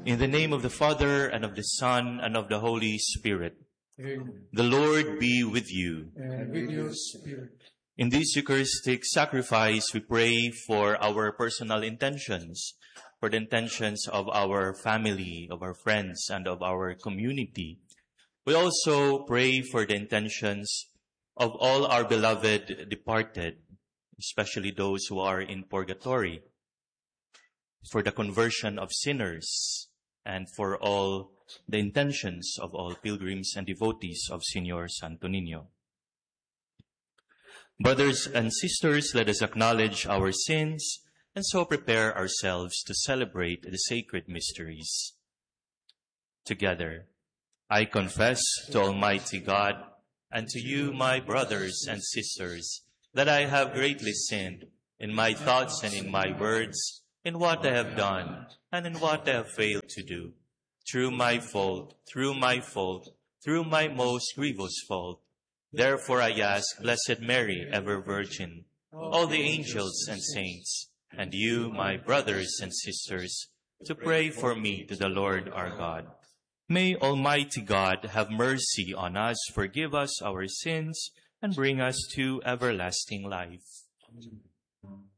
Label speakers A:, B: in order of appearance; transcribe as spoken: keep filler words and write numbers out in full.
A: In the name of the Father, and of the Son, and of the Holy Spirit.
B: Amen.
A: The Lord be with you.
B: And with your spirit.
A: In this Eucharistic sacrifice, we pray for our personal intentions, for the intentions of our family, of our friends, and of our community. We also pray for the intentions of all our beloved departed, especially those who are in purgatory, for the conversion of sinners, and for all the intentions of all pilgrims and devotees of Señor Santo Niño. Brothers and sisters, let us acknowledge our sins and so prepare ourselves to celebrate the sacred mysteries. Together, I confess to Almighty God and to you, my brothers and sisters, that I have greatly sinned in my thoughts and in my words, in what I have done and in what I have failed to do. Through my fault, through my fault, through my most grievous fault. Therefore I ask Blessed Mary, ever Virgin, all the angels and saints, and you, my brothers and sisters, to pray for me to the Lord our God. May Almighty God have mercy on us, forgive us our sins, and bring us to everlasting life.